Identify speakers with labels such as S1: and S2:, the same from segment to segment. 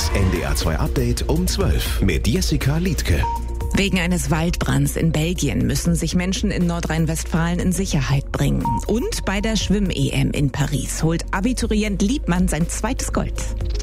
S1: Das NDR 2 Update um 12 mit Jessica Liedtke.
S2: Wegen eines Waldbrands in Belgien müssen sich Menschen in Nordrhein-Westfalen in Sicherheit bringen. Und bei der Schwimm-EM in Paris holt Abiturient Liebmann sein zweites Gold.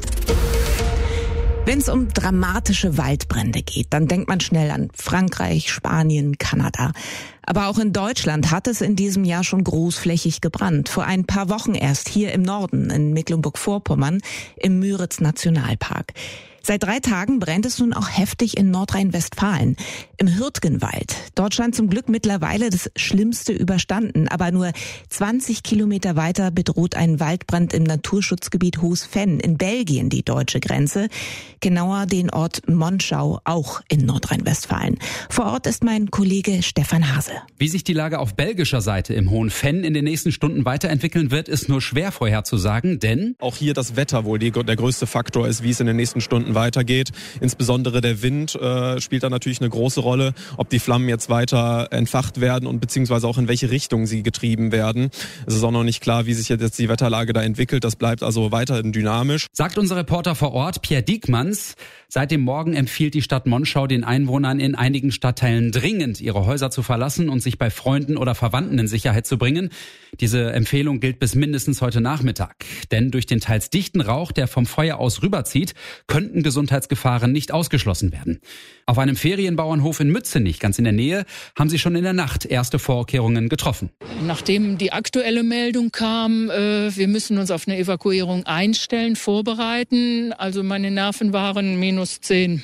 S2: Wenn es um dramatische Waldbrände geht, dann denkt man schnell an Frankreich, Spanien, Kanada. Aber auch in Deutschland hat es in diesem Jahr schon großflächig gebrannt. Vor ein paar Wochen erst hier im Norden, in Mecklenburg-Vorpommern, im Müritz-Nationalpark. Seit 3 Tagen brennt es nun auch heftig in Nordrhein-Westfalen, im Hürtgenwald. Dort scheint zum Glück mittlerweile das Schlimmste überstanden. Aber nur 20 Kilometer weiter bedroht ein Waldbrand im Naturschutzgebiet Hoos-Venn in Belgien die deutsche Grenze. Genauer den Ort Monschau, auch in Nordrhein-Westfalen. Vor Ort ist mein Kollege Stefan Hase.
S3: Wie sich die Lage auf belgischer Seite im Hohen Venn in den nächsten Stunden weiterentwickeln wird, ist nur schwer vorherzusagen, denn
S4: auch hier das Wetter wohl der größte Faktor ist, wie es in den nächsten Stunden weitergeht. Insbesondere der Wind spielt da natürlich eine große Rolle, ob die Flammen jetzt weiter entfacht werden und beziehungsweise auch in welche Richtung sie getrieben werden. Es ist auch noch nicht klar, wie sich jetzt die Wetterlage da entwickelt. Das bleibt also weiterhin dynamisch.
S3: Sagt unser Reporter vor Ort, Pierre Diekmanns. Seit dem Morgen empfiehlt die Stadt Monschau den Einwohnern in einigen Stadtteilen dringend, ihre Häuser zu verlassen und sich bei Freunden oder Verwandten in Sicherheit zu bringen. Diese Empfehlung gilt bis mindestens heute Nachmittag. Denn durch den teils dichten Rauch, der vom Feuer aus rüberzieht, könnten Gesundheitsgefahren nicht ausgeschlossen werden. Auf einem Ferienbauernhof in Mützenich, ganz in der Nähe, haben sie schon in der Nacht erste Vorkehrungen getroffen.
S5: Nachdem die aktuelle Meldung kam, wir müssen uns auf eine Evakuierung einstellen, vorbereiten. Also meine Nerven waren -10.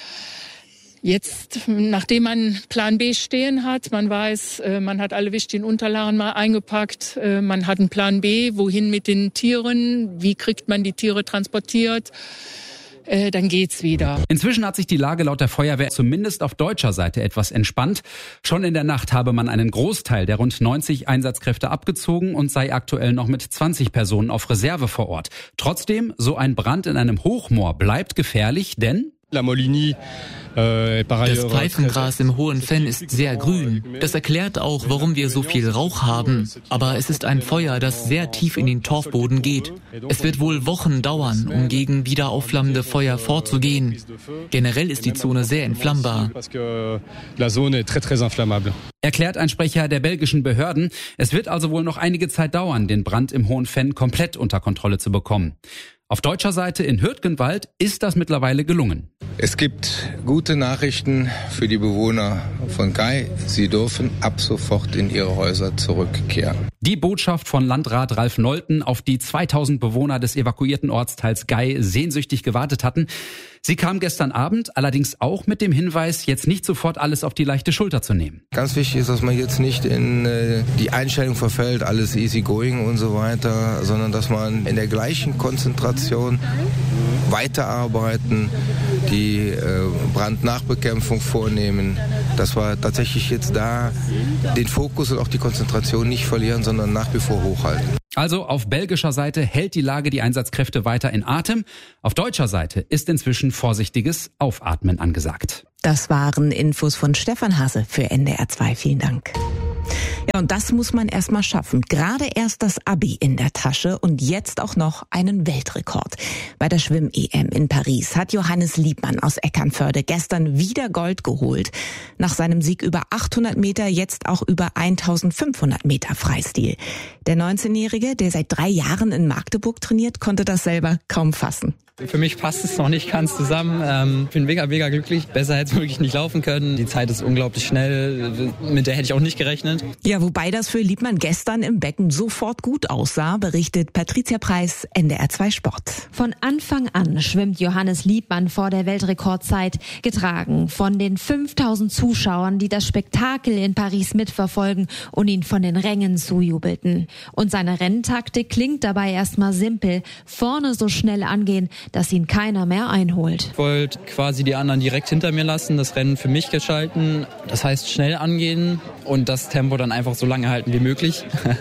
S5: Jetzt, nachdem man Plan B stehen hat, man weiß, man hat alle wichtigen Unterlagen mal eingepackt, man hat einen Plan B, wohin mit den Tieren, wie kriegt man die Tiere transportiert, dann geht's wieder.
S3: Inzwischen hat sich die Lage laut der Feuerwehr zumindest auf deutscher Seite etwas entspannt. Schon in der Nacht habe man einen Großteil der rund 90 Einsatzkräfte abgezogen und sei aktuell noch mit 20 Personen auf Reserve vor Ort. Trotzdem, so ein Brand in einem Hochmoor bleibt gefährlich, denn
S6: das Pfeifengras im Hohen Venn ist sehr grün. Das erklärt auch, warum wir so viel Rauch haben. Aber es ist ein Feuer, das sehr tief in den Torfboden geht. Es wird wohl Wochen dauern, um gegen wieder aufflammende Feuer vorzugehen. Generell ist die Zone sehr entflammbar.
S3: Erklärt ein Sprecher der belgischen Behörden. Es wird also wohl noch einige Zeit dauern, den Brand im Hohen Venn komplett unter Kontrolle zu bekommen. Auf deutscher Seite in Hürtgenwald ist das mittlerweile gelungen.
S7: Es gibt gute Nachrichten für die Bewohner von Gay. Sie dürfen ab sofort in ihre Häuser zurückkehren.
S3: Die Botschaft von Landrat Ralf Nolten, auf die 2000 Bewohner des evakuierten Ortsteils Gay sehnsüchtig gewartet hatten. Sie kam gestern Abend, allerdings auch mit dem Hinweis, jetzt nicht sofort alles auf die leichte Schulter zu nehmen.
S7: Ganz wichtig ist, dass man jetzt nicht in die Einstellung verfällt, alles easy going und so weiter, sondern dass man in der gleichen Konzentration weiterarbeiten, die Brandnachbekämpfung vornehmen, dass wir tatsächlich jetzt da den Fokus und auch die Konzentration nicht verlieren, sondern nach wie vor hochhalten.
S3: Also auf belgischer Seite hält die Lage die Einsatzkräfte weiter in Atem. Auf deutscher Seite ist inzwischen vorsichtiges Aufatmen angesagt.
S2: Das waren Infos von Stefan Hase für NDR 2. Vielen Dank. Ja, und das muss man erstmal schaffen. Gerade erst das Abi in der Tasche und jetzt auch noch einen Weltrekord. Bei der Schwimm-EM in Paris hat Johannes Liebmann aus Eckernförde gestern wieder Gold geholt. Nach seinem Sieg über 800 Meter jetzt auch über 1500 Meter Freistil. Der 19-Jährige, der seit 3 Jahren in Magdeburg trainiert, konnte das selber kaum fassen.
S8: Für mich passt es noch nicht ganz zusammen. Ich bin mega glücklich. Besser hätte es wirklich nicht laufen können. Die Zeit ist unglaublich schnell. Mit der hätte ich auch nicht gerechnet.
S2: Ja, wobei das für Liebmann gestern im Becken sofort gut aussah, berichtet Patricia Preis, NDR 2 Sport.
S9: Von Anfang an schwimmt Johannes Liebmann vor der Weltrekordzeit, getragen von den 5000 Zuschauern, die das Spektakel in Paris mitverfolgen und ihn von den Rängen zujubelten. Und seine Renntaktik klingt dabei erstmal simpel. Vorne so schnell angehen, dass ihn keiner mehr einholt.
S8: Ich wollte quasi die anderen direkt hinter mir lassen, das Rennen für mich gestalten. Das heißt schnell angehen und das Tempo dann einfach so lange halten wie möglich.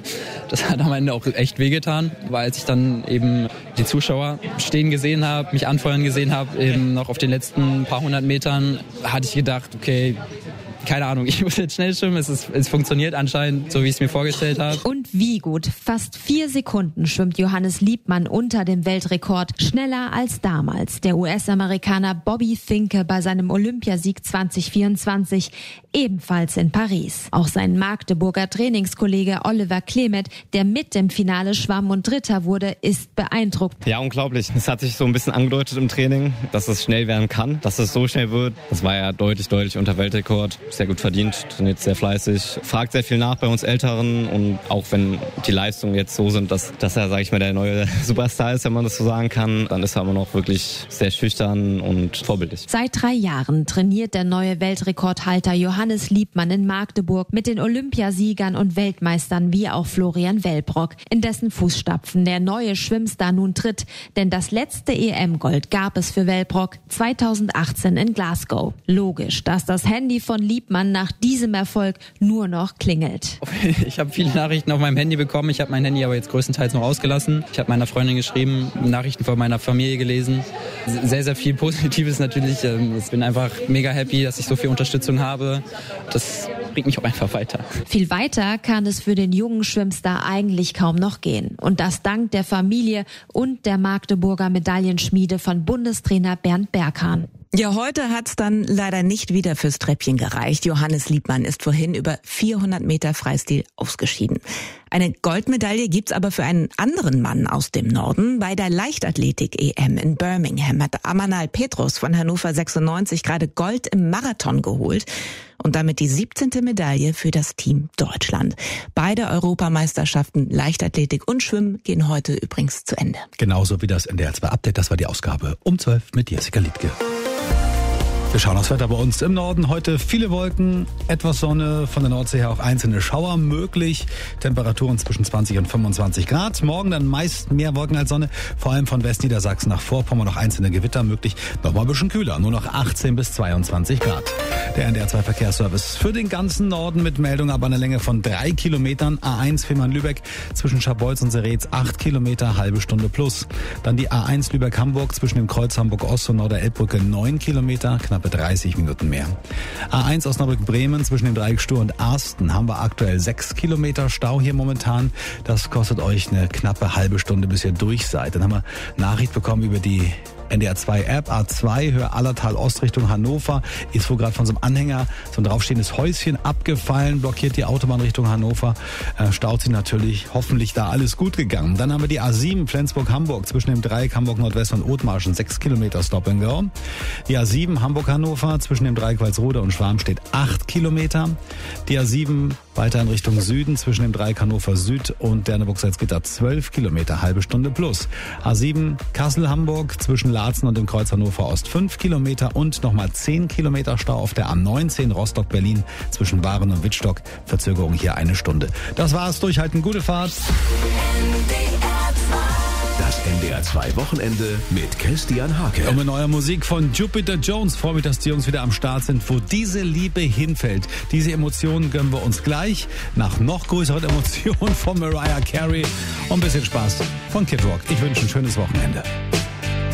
S8: Das hat am Ende auch echt wehgetan, weil als ich dann eben die Zuschauer stehen gesehen habe, mich anfeuern gesehen habe, eben noch auf den letzten paar hundert Metern, hatte ich gedacht, okay, keine Ahnung, ich muss jetzt schnell schwimmen. Es funktioniert anscheinend, so wie ich es mir vorgestellt habe.
S9: Und wie gut. Fast 4 Sekunden schwimmt Johannes Liebmann unter dem Weltrekord. Schneller als damals der US-Amerikaner Bobby Finke bei seinem Olympiasieg 2024, ebenfalls in Paris. Auch sein Magdeburger Trainingskollege Oliver Klemet, der mit im Finale schwamm und Dritter wurde, ist beeindruckt.
S10: Ja, unglaublich. Es hat sich so ein bisschen angedeutet im Training, dass es schnell werden kann, dass es so schnell wird. Das war ja deutlich unter Weltrekord. Sehr gut verdient, trainiert sehr fleißig, fragt sehr viel nach bei uns Älteren und auch wenn die Leistungen jetzt so sind, dass er, sage ich mal, der neue Superstar ist, wenn man das so sagen kann, dann ist er immer noch wirklich sehr schüchtern und vorbildlich.
S9: Seit 3 Jahren trainiert der neue Weltrekordhalter Johannes Liebmann in Magdeburg mit den Olympiasiegern und Weltmeistern wie auch Florian Wellbrock, in dessen Fußstapfen der neue Schwimmstar nun tritt. Denn das letzte EM-Gold gab es für Wellbrock 2018 in Glasgow. Logisch, dass das Handy von Liebmann nach diesem Erfolg nur noch klingelt.
S8: Ich habe viele Nachrichten auf meinem Handy bekommen. Ich habe mein Handy aber jetzt größtenteils noch ausgelassen. Ich habe meiner Freundin geschrieben, Nachrichten von meiner Familie gelesen. Sehr, sehr viel Positives natürlich. Ich bin einfach mega happy, dass ich so viel Unterstützung habe. Das bringt mich auch einfach weiter.
S9: Viel weiter kann es für den jungen Schwimmstar eigentlich kaum noch gehen. Und das dank der Familie und der Magdeburger Medaillenschmiede von Bundestrainer Bernd Berghahn.
S2: Ja, heute hat's dann leider nicht wieder fürs Treppchen gereicht. Johannes Liebmann ist vorhin über 400 Meter Freistil ausgeschieden. Eine Goldmedaille gibt's aber für einen anderen Mann aus dem Norden. Bei der Leichtathletik-EM in Birmingham hat Amanal Petrus von Hannover 96 gerade Gold im Marathon geholt und damit die 17. Medaille für das Team Deutschland. Beide Europameisterschaften Leichtathletik und Schwimmen gehen heute übrigens zu Ende.
S11: Genauso wie das NDR 2 Update, das war die Ausgabe um 12 mit Jessica Liedtke. Wir schauen aufs Wetter bei uns im Norden. Heute viele Wolken, etwas Sonne, von der Nordsee her auch einzelne Schauer möglich. Temperaturen zwischen 20 und 25 Grad. Morgen dann meist mehr Wolken als Sonne. Vor allem von Westniedersachsen nach Vorpommern noch einzelne Gewitter möglich. Nochmal ein bisschen kühler, nur noch 18 bis 22 Grad. Der NDR 2 Verkehrsservice für den ganzen Norden mit Meldung ab einer Länge von 3 Kilometern. A1 Fehmarn-Lübeck zwischen Scharbeutz und Seretz 8 Kilometer, halbe Stunde plus. Dann die A1 Lübeck-Hamburg zwischen dem Kreuz Hamburg-Ost und Norder-Elbbrücke 9 Kilometer, knappe 30 Minuten mehr. A1 Osnabrück-Bremen zwischen dem Dreieck Stur und Arsten haben wir aktuell 6 Kilometer Stau hier momentan. Das kostet euch eine knappe halbe Stunde, bis ihr durch seid. Dann haben wir Nachricht bekommen über die NDR 2 App, A2, Höhe Allertal Ost Richtung Hannover, ist wohl gerade von so einem Anhänger so ein draufstehendes Häuschen abgefallen, blockiert die Autobahn Richtung Hannover, staut sie natürlich, hoffentlich da alles gut gegangen. Dann haben wir die A7 Flensburg-Hamburg zwischen dem Dreieck Hamburg-Nordwest und Othmarschen, 6 Kilometer Stop and Go. Die A7 Hamburg-Hannover zwischen dem Dreieck Walsrode und Schwarmstedt 8 Kilometer. Die A7 weiter in Richtung Süden zwischen dem Dreieck Hannover Süd und Derneburg-Salzgitter 12 Kilometer, halbe Stunde plus. A7 Kassel-Hamburg zwischen Laatzen und dem Kreuz Hannover Ost 5 Kilometer und nochmal 10 Kilometer Stau auf der A19 Rostock-Berlin zwischen Waren und Wittstock. Verzögerung hier 1 Stunde. Das war's, durchhalten, gute Fahrt.
S1: Das NDR 2 Wochenende mit Christian Hake.
S11: Und mit neuer Musik von Jupiter Jones. Freue mich, dass die Jungs wieder am Start sind, wo diese Liebe hinfällt. Diese Emotionen gönnen wir uns gleich. Nach noch größeren Emotionen von Mariah Carey und ein bisschen Spaß von Kid Rock. Ich wünsche ein schönes Wochenende.